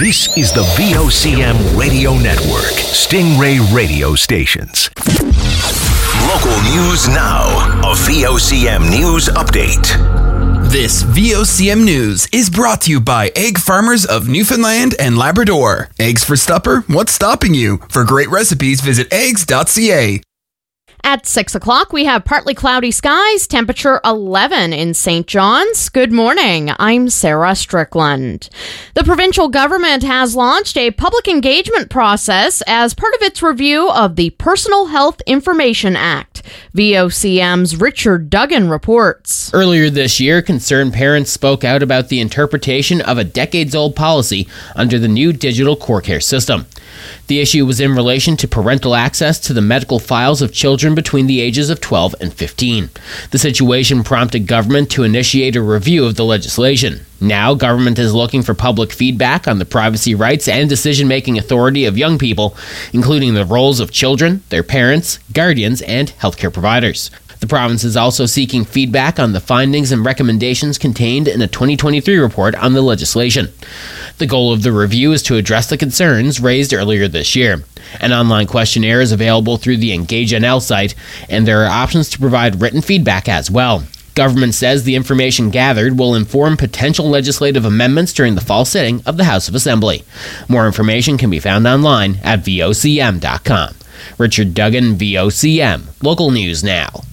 This is the VOCM Radio Network, Stingray Radio Stations. Local news now. A VOCM News Update. This VOCM News is brought to you by Egg Farmers of Newfoundland and Labrador. Eggs for supper? What's stopping you? For great recipes, visit eggs.ca. At 6 o'clock, we have partly cloudy skies, temperature 11 in St. John's. Good morning. I'm Sarah Strickland. The provincial government has launched a public engagement process as part of its review of the Personal Health Information Act. VOCM's Richard Duggan reports. Earlier this year, concerned parents spoke out about the interpretation of a decades-old policy under the new digital core care system. The issue was in relation to parental access to the medical files of children between the ages of 12 and 15. The situation prompted government to initiate a review of the legislation. Now, government is looking for public feedback on the privacy rights and decision-making authority of young people, including the roles of children, their parents, guardians, and healthcare providers. The province is also seeking feedback on the findings and recommendations contained in a 2023 report on the legislation. The goal of the review is to address the concerns raised earlier this year. An online questionnaire is available through the Engage NL site, and there are options to provide written feedback as well. Government says the information gathered will inform potential legislative amendments during the fall sitting of the House of Assembly. More information can be found online at vocm.com. Richard Duggan, VOCM. Local News Now.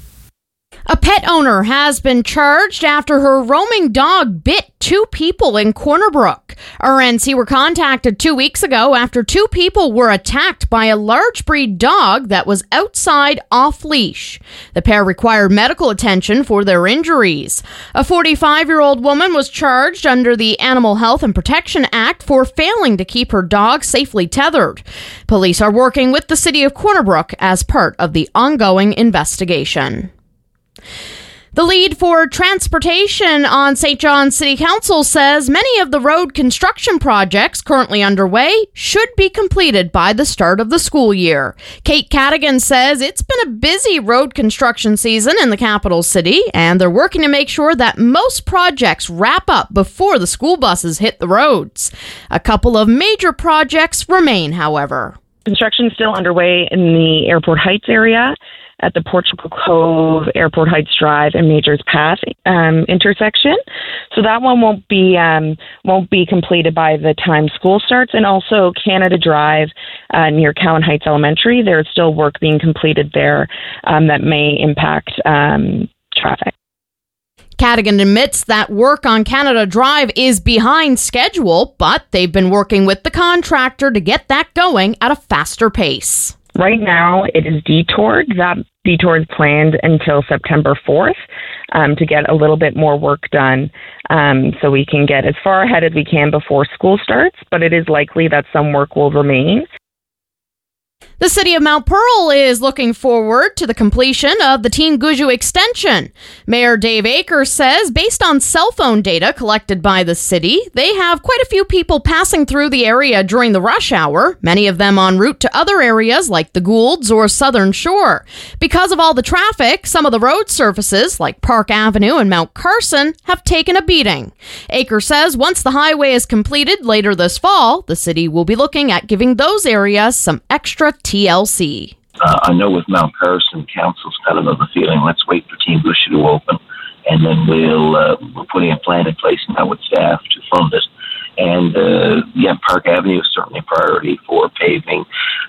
A pet owner has been charged after her roaming dog bit two people in Corner Brook. RNC were contacted 2 weeks ago after two people were attacked by a large breed dog that was outside off-leash. The pair required medical attention for their injuries. A 45-year-old woman was charged under the Animal Health and Protection Act for failing to keep her dog safely tethered. Police are working with the city of Corner Brook as part of the ongoing investigation. The lead for transportation on St. John's City Council says many of the road construction projects currently underway should be completed by the start of the school year. Kate Cadigan says it's been a busy road construction season in the capital city, and they're working to make sure that most projects wrap up before the school buses hit the roads. A couple of major projects remain, however. Construction is still underway in the Airport Heights area at the Portugal Cove, Airport Heights Drive, and Majors Path intersection. So that one won't be completed by the time school starts. And also Canada Drive near Cowan Heights Elementary, there's still work being completed there that may impact traffic. Cadigan admits that work on Canada Drive is behind schedule, but they've been working with the contractor to get that going at a faster pace. Right now, it is detoured. That detour is planned until September 4th to get a little bit more work done so we can get as far ahead as we can before school starts, but it is likely that some work will remain. The city of Mount Pearl is looking forward to the completion of the Team Guju extension. Mayor Dave Akers says based on cell phone data collected by the city, they have quite a few people passing through the area during the rush hour, many of them en route to other areas like the Goulds or Southern Shore. Because of all the traffic, some of the road surfaces like Park Avenue and Mount Carson have taken a beating. Akers says once the highway is completed later this fall, the city will be looking at giving those areas some extra TLC. I know with Mount Carson, council's kind of the feeling, let's wait for Team Guju to open, and then we're putting a plan in place now with staff to fund it. And Park Avenue is certainly a priority for paving.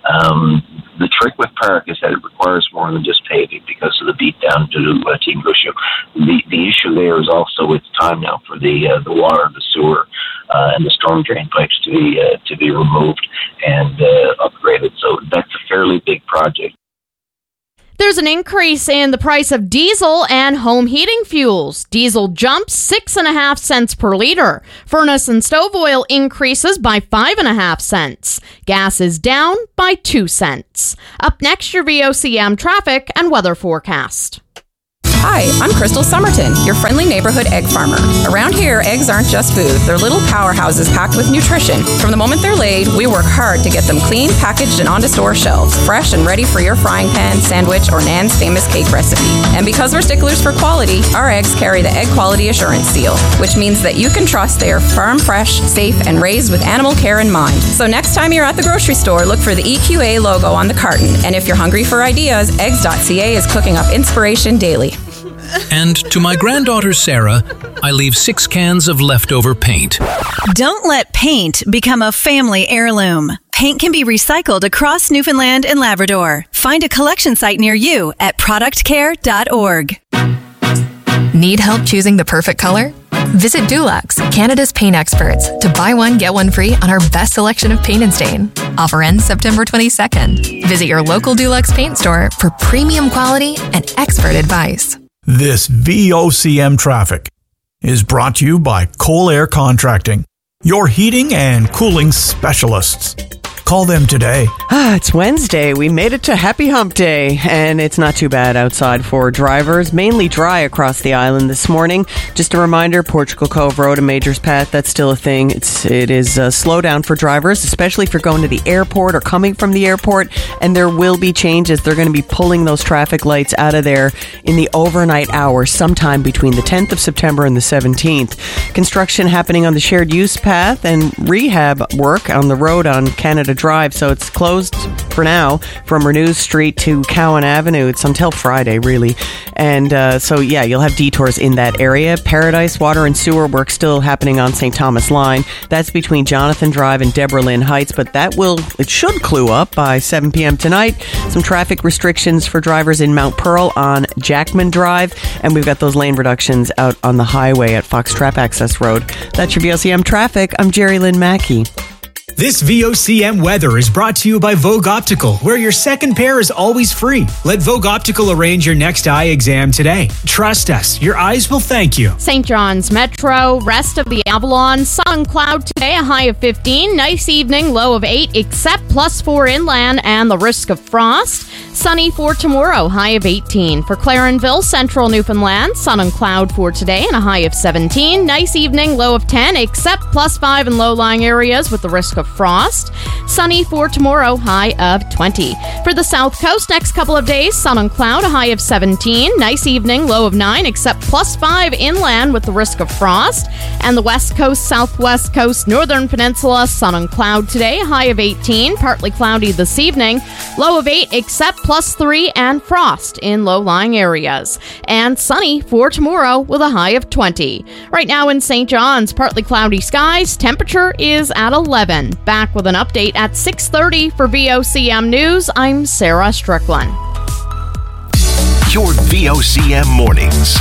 The trick with Park is that it requires more than just paving because of the beat down to Team Guju. The issue there is also it's time now for the water, the sewer, and the storm drain pipes to be removed and upgraded. So that's a fairly big project. There's an increase in the price of diesel and home heating fuels. Diesel jumps 6.5 cents per liter. Furnace and stove oil increases by 5.5 cents. Gas is down by 2 cents. Up next, your VOCM traffic and weather forecast. Hi, I'm Crystal Somerton, your friendly neighborhood egg farmer. Around here, eggs aren't just food. They're little powerhouses packed with nutrition. From the moment they're laid, we work hard to get them clean, packaged, and onto store shelves, fresh and ready for your frying pan, sandwich, or Nan's famous cake recipe. And because we're sticklers for quality, our eggs carry the Egg Quality Assurance Seal, which means that you can trust they are farm fresh, safe, and raised with animal care in mind. So next time you're at the grocery store, look for the EQA logo on the carton. And if you're hungry for ideas, eggs.ca is cooking up inspiration daily. And to my granddaughter Sarah, I leave 6 cans of leftover paint. Don't let paint become a family heirloom. Paint can be recycled across Newfoundland and Labrador. Find a collection site near you at productcare.org. Need help choosing the perfect color? Visit Dulux, Canada's paint experts, to buy one, get one free on our best selection of paint and stain. Offer ends September 22nd. Visit your local Dulux paint store for premium quality and expert advice. This VOCM traffic is brought to you by Coal Air Contracting, your heating and cooling specialists. Call them today. It's Wednesday. We made it to Happy Hump Day, and it's not too bad outside for drivers. Mainly dry across the island this morning. Just a reminder, Portugal Cove Road and Majors Path, that's still a thing. It is a slowdown for drivers, especially if you're going to the airport or coming from the airport, and there will be changes. They're going to be pulling those traffic lights out of there in the overnight hours, sometime between the 10th of September and the 17th. Construction happening on the shared use path and rehab work on the road on Canada Drive, so it's closed for now from Renew Street to Cowan Avenue. It's until Friday, really. And so, yeah, you'll have detours in that area. Paradise Water and Sewer work still happening on St. Thomas Line. That's between Jonathan Drive and Deborah Lynn Heights, but it should clue up by 7 p.m. tonight. Some traffic restrictions for drivers in Mount Pearl on Jackman Drive, and we've got those lane reductions out on the highway at Fox Trap Access Road. That's your VOCM traffic. I'm Jerry Lynn Mackey. This VOCM weather is brought to you by Vogue Optical, where your second pair is always free. Let Vogue Optical arrange your next eye exam today. Trust us, your eyes will thank you. St. John's Metro, rest of the Avalon, sun and cloud today, a high of 15. Nice evening, low of 8, except +4 inland and the risk of frost. Sunny for tomorrow, high of 18. For Clarenville, central Newfoundland, sun and cloud for today and a high of 17. Nice evening, low of 10, except +5 in low-lying areas with the risk of frost. Sunny for tomorrow, high of 20. For the South Coast, next couple of days, sun and cloud, a high of 17. Nice evening, low of 9, except +5 inland with the risk of frost. And the West Coast, Southwest Coast, Northern Peninsula, sun and cloud today, high of 18. Partly cloudy this evening, low of 8, except +3 and frost in low-lying areas. And sunny for tomorrow with a high of 20. Right now in St. John's, partly cloudy skies, temperature is at 11. Back with an update at 6:30 for VOCM News. I'm Sarah Strickland. Your VOCM mornings.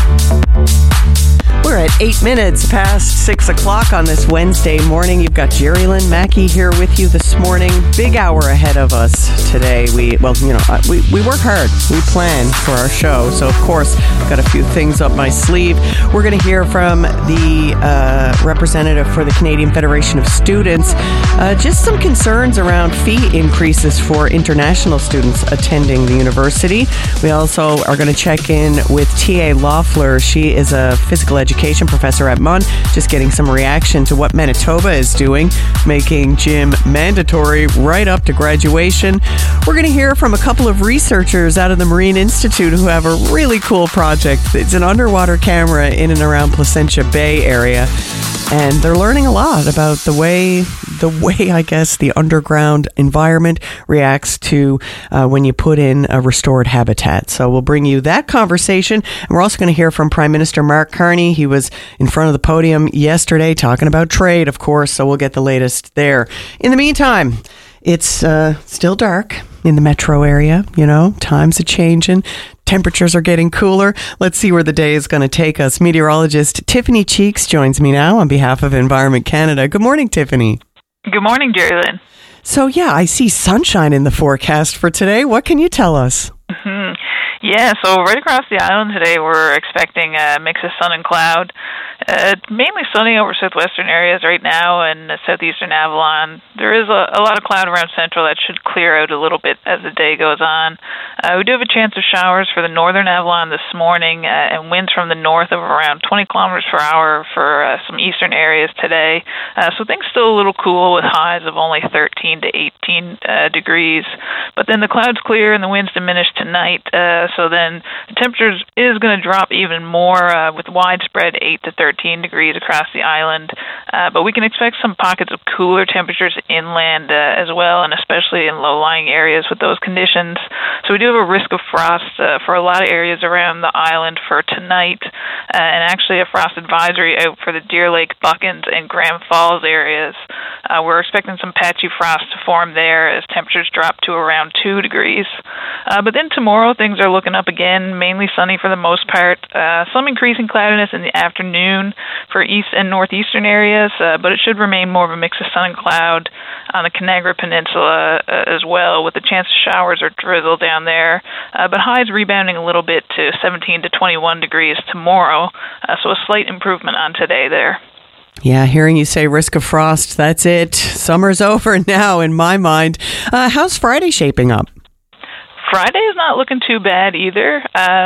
We're at 8 minutes past 6 o'clock on this Wednesday morning. You've got Jerry Lynn Mackey here with you this morning. Big hour ahead of us today. We work hard. We plan for our show. So, of course, got a few things up my sleeve. We're going to hear from the representative for the Canadian Federation of Students. Just some concerns around fee increases for international students attending the university. We also are going to check in with T.A. Loeffler. She is a physical education professor at MUN, just getting some reaction to what Manitoba is doing, making gym mandatory right up to graduation. We're going to hear from a couple of researchers out of the Marine Institute who have a really cool project. It's an underwater camera in and around Placentia Bay area, and they're learning a lot about the way I guess the underground environment reacts to when you put in a restored habitat. So we'll bring you that conversation. And we're also going to hear from Prime Minister Mark Carney. He was in front of the podium yesterday talking about trade, of course, so we'll get the latest there. In the meantime, it's still dark in the metro area. Times are changing. Temperatures are getting cooler. Let's see where the day is going to take us. Meteorologist Tiffany Cheeks joins me now on behalf of Environment Canada. Good morning, Tiffany. Good morning, Jerry Lynn. So, yeah, I see sunshine in the forecast for today. What can you tell us? Mm-hmm. Yeah, so right across the island today, we're expecting a mix of sun and cloud. Mainly sunny over southwestern areas right now and southeastern Avalon. There is a lot of cloud around central that should clear out a little bit as the day goes on. We do have a chance of showers for the northern Avalon this morning and winds from the north of around 20 kilometers per hour for some eastern areas today. So things still a little cool with highs of only 13 to 18 degrees. But then the clouds clear and the winds diminish tonight. So then the temperature is going to drop even more with widespread 8 to 13 degrees across the island. But we can expect some pockets of cooler temperatures inland as well, and especially in low-lying areas with those conditions. So we do have a risk of frost for a lot of areas around the island for tonight, and actually a frost advisory out for the Deer Lake, Buckens, and Grand Falls areas. We're expecting some patchy frost to form there as temperatures drop to around 2 degrees. But then tomorrow, things are looking up again, mainly sunny for the most part. Some increasing cloudiness in the afternoon for east and northeastern areas, but it should remain more of a mix of sun and cloud on the Conagra Peninsula as well, with a chance of showers or drizzle down there. But highs rebounding a little bit to 17 to 21 degrees tomorrow, so a slight improvement on today there. Yeah, hearing you say risk of frost, that's it. Summer's over now in my mind. How's Friday shaping up? Friday is not looking too bad either.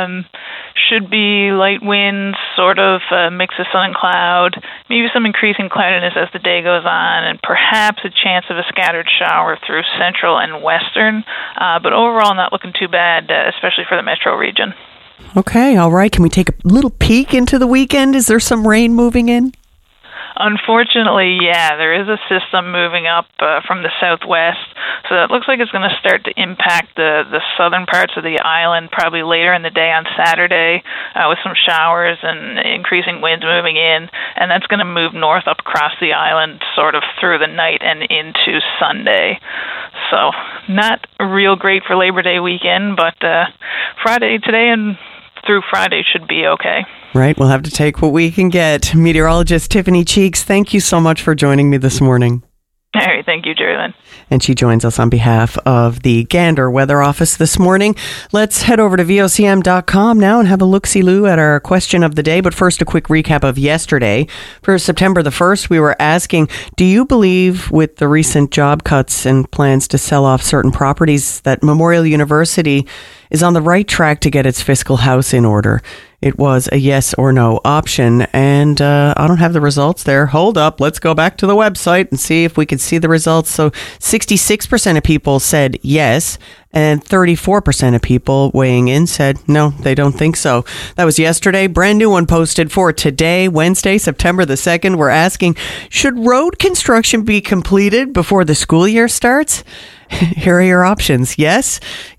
Should be light winds, sort of a mix of sun and cloud, maybe some increasing cloudiness as the day goes on, and perhaps a chance of a scattered shower through central and western. But overall, not looking too bad, especially for the metro region. Okay, all right. Can we take a little peek into the weekend? Is there some rain moving in? Unfortunately, yeah, there is a system moving up from the southwest, so it looks like it's going to start to impact the southern parts of the island probably later in the day on Saturday with some showers and increasing winds moving in, and that's going to move north up across the island sort of through the night and into Sunday. So not real great for Labor Day weekend, but Friday today and through Friday should be okay. Right, we'll have to take what we can get. Meteorologist Tiffany Cheeks, thank you so much for joining me this morning. All right, thank you, Jerry Lynn. And she joins us on behalf of the Gander Weather Office this morning. Let's head over to VOCM.com now and have a look-see-loo at our question of the day. But first, a quick recap of yesterday. For September the 1st, we were asking, do you believe with the recent job cuts and plans to sell off certain properties that Memorial University is on the right track to get its fiscal house in order? It was a yes or no option, and I don't have the results there. Hold up, let's go back to the website and see if we can see the results. So 66% of people said yes, and 34% of people weighing in said no, they don't think so. That was yesterday. Brand new one posted for today, Wednesday, September the 2nd. We're asking, should road construction be completed before the school year starts? Here are your options. Yes,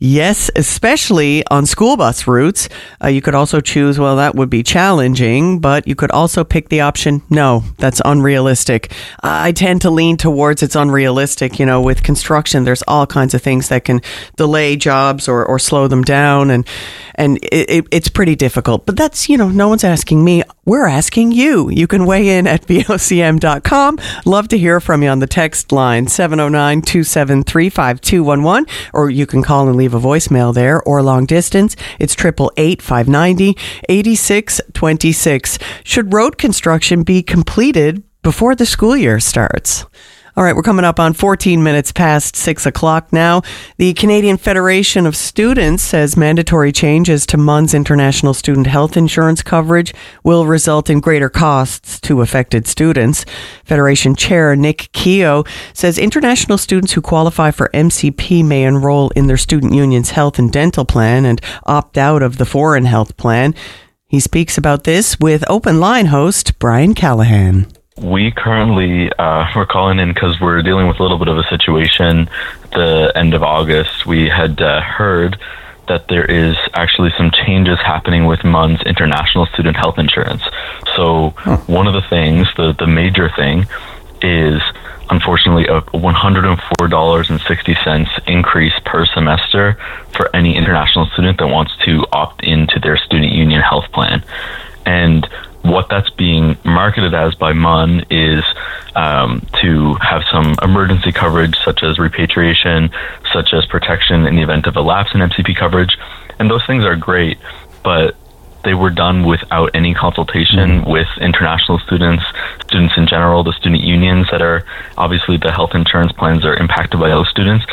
especially on school bus routes. You could also choose, well, that would be challenging, but you could also pick the option, no, that's unrealistic. I tend to lean towards it's unrealistic. You know, with construction, there's all kinds of things that can delay jobs or slow them down, and it's pretty difficult. But that's, you know, no one's asking me. We're asking you. You can weigh in at VOCM.com. Love to hear from you on the text line, 709-273-5211, or you can call and leave a voicemail there, or long distance, it's 888-590-8626. Should road construction be completed before the school year starts? All right, we're coming up on 14 minutes past 6 o'clock now. The Canadian Federation of Students says mandatory changes to MUN's international student health insurance coverage will result in greater costs to affected students. Federation Chair Nick Keogh says international students who qualify for MCP may enroll in their student union's health and dental plan and opt out of the foreign health plan. He speaks about this with Open Line host Brian Callahan. We currently, we're calling in because we're dealing with a little bit of a situation. At the end of August, we had heard that there is actually some changes happening with MUN's international student health insurance. So one of the things, the major thing, is unfortunately a $104.60 increase per semester for any international student that wants to opt into their student union health plan. And what that's being marketed as by MUN is to have some emergency coverage, such as repatriation, such as protection in the event of a lapse in MCP coverage. And those things are great, but they were done without any consultation with international students in general, the student unions that are obviously the health insurance plans are impacted by those students.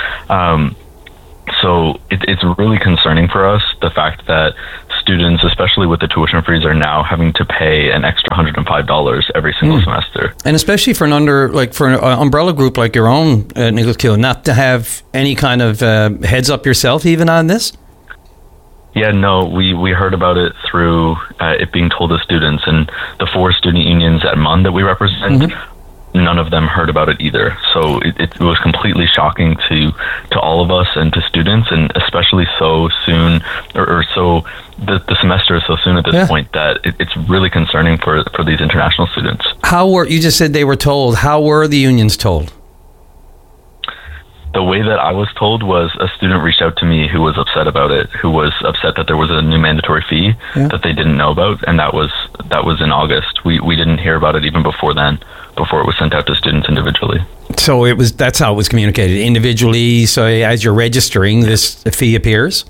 So it's really concerning for us, the fact that students, especially with the tuition freeze, are now having to pay an extra $105 every single semester. And especially for an umbrella group like your own, Nicholas Keogh, not to have any kind of heads up yourself even on this? Yeah, no, we heard about it through it being told to students, and the 4 student unions at MUN that we represent, none of them heard about it either. So it was completely shocking to all of us and to students, and especially so soon, or so the semester is so soon at this point, that it's really concerning for these international students. You just said they were told. How were the unions told? The way that I was told was a student reached out to me who was upset about it, who was upset that there was a new mandatory fee that they didn't know about, and that was in August. We didn't hear about it even before then, before it was sent out to students individually. So that's how it was communicated, individually. So as you're registering, this fee appears?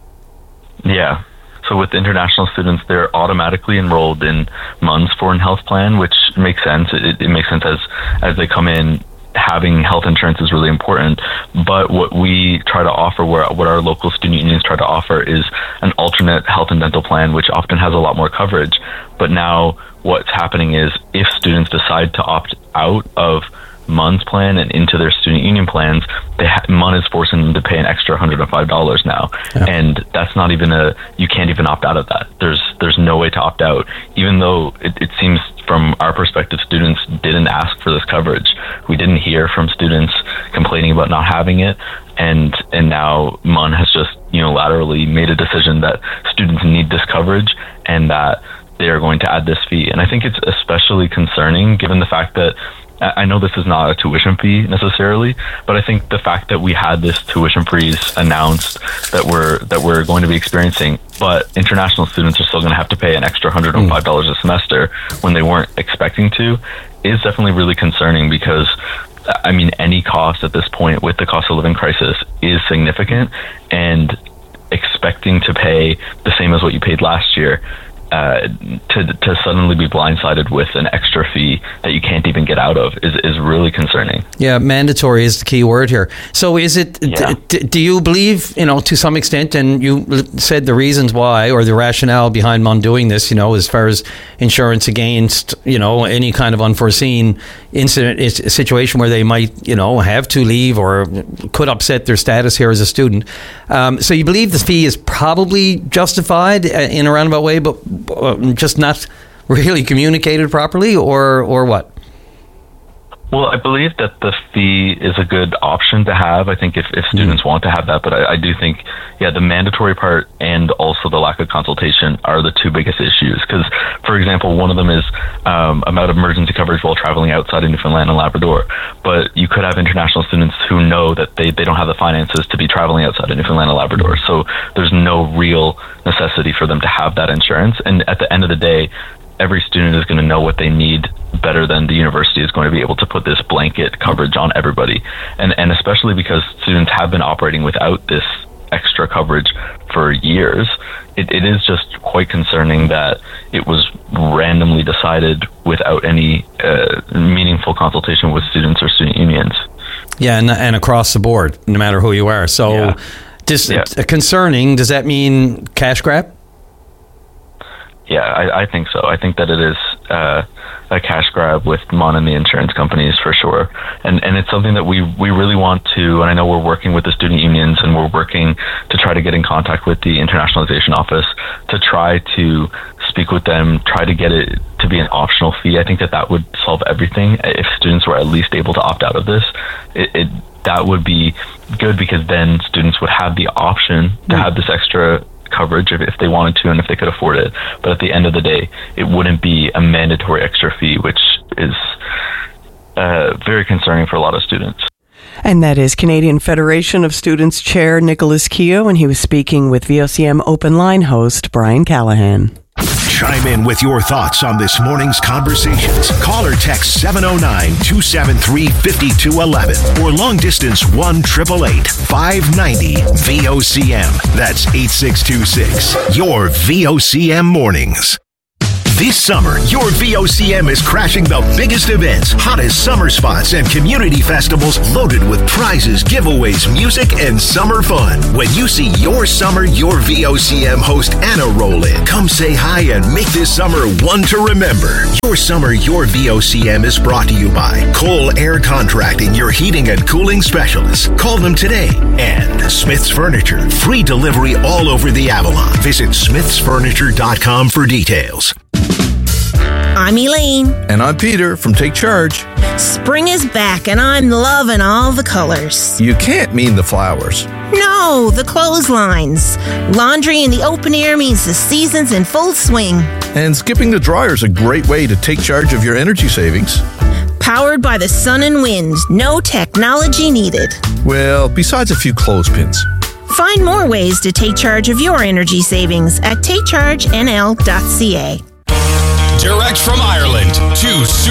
Yeah. So with international students, they're automatically enrolled in MUN's Foreign Health Plan, which makes sense. It makes sense as they come in. Having health insurance is really important, but what we try to offer, what our local student unions try to offer, is an alternate health and dental plan, which often has a lot more coverage. But now what's happening is, if students decide to opt out of MUN's plan and into their student union plans, MUN is forcing them to pay an extra $105 now. And that's not even you can't even opt out of that. There's no way to opt out, even though it seems from our perspective, students didn't ask for this coverage. We didn't hear from students complaining about not having it, and now MUN has just unilaterally made a decision that students need this coverage and that they are going to add this fee. And I think it's especially concerning given the fact that, I know this is not a tuition fee necessarily, but I think the fact that we had this tuition freeze announced that we're going to be experiencing, but international students are still going to have to pay an extra $105 a semester when they weren't expecting to, is definitely really concerning, because I mean, any cost at this point with the cost of living crisis is significant, and expecting to pay the same as what you paid last year, to suddenly be blindsided with an extra fee that you can't even get out of is really concerning. Yeah, mandatory is the key word here. So is it, do you believe, to some extent, and you said the reasons why, or the rationale behind MUN doing this, as far as insurance against, any kind of unforeseen incident, a situation where they might, have to leave or could upset their status here as a student. So you believe the fee is probably justified in a roundabout way, but just not really communicated properly, or what? Well, I believe that the fee is a good option to have. I think if students want to have that, but I do think, the mandatory part and also the lack of consultation are the two biggest issues. Because, for example, one of them is about emergency coverage while traveling outside of Newfoundland and Labrador. But you could have international students who know that they don't have the finances to be traveling outside of Newfoundland and Labrador. So there's no real necessity for them to have that insurance. And at the end of the day, every student is going to know what they need better than the university is going to be able to put this blanket coverage on everybody. And especially because students have been operating without this extra coverage for years, it is just quite concerning that it was randomly decided without any meaningful consultation with students or student unions. Yeah, and across the board, no matter who you are. So concerning, does that mean cash grab? Yeah, I think so. I think that it is a cash grab with MUN and the insurance companies for sure. And it's something that we really want to, and I know we're working with the student unions, and we're working to try to get in contact with the internationalization office to try to speak with them, try to get it to be an optional fee. I think that would solve everything. If students were at least able to opt out of this, that would be good, because then students would have the option to have this extra coverage if they wanted to and if they could afford it. But at the end of the day, it wouldn't be a mandatory extra fee, which is very concerning for a lot of students. And that is Canadian Federation of Students Chair Nicholas Keogh, and he was speaking with VOCM Open Line host Brian Callahan. Chime in with your thoughts on this morning's conversations. Call or text 709-273-5211 or long distance 1-888-590-VOCM. That's 8626. Your VOCM mornings. This summer, your VOCM is crashing the biggest events, hottest summer spots, and community festivals loaded with prizes, giveaways, music, and summer fun. When you see your summer, your VOCM host Anna roll in, come say hi and make this summer one to remember. Your summer, your VOCM is brought to you by Cole Air Contracting, your heating and cooling specialists. Call them today. And Smith's Furniture, free delivery all over the Avalon. Visit smithsfurniture.com for details. I'm Elaine. And I'm Peter from Take Charge. Spring is back and I'm loving all the colors. You can't mean the flowers. No, the clotheslines. Laundry in the open air means the season's in full swing. And skipping the dryer is a great way to take charge of your energy savings. Powered by the sun and wind. No technology needed. Well, besides a few clothespins. Find more ways to take charge of your energy savings at takechargenl.ca. Direct from Ireland to